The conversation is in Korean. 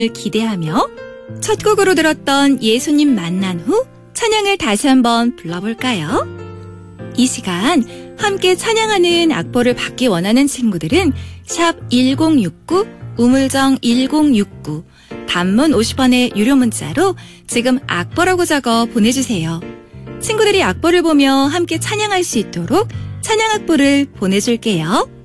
기대하며 첫 곡으로 들었던 예수님 만난 후 찬양을 다시 한번 불러볼까요? 이 시간 함께 찬양하는 악보를 받기 원하는 친구들은 샵 1069 우물정 1069 단문 50원의 유료 문자로 지금 악보라고 적어 보내주세요. 친구들이 악보를 보며 함께 찬양할 수 있도록 찬양 악보를 보내줄게요.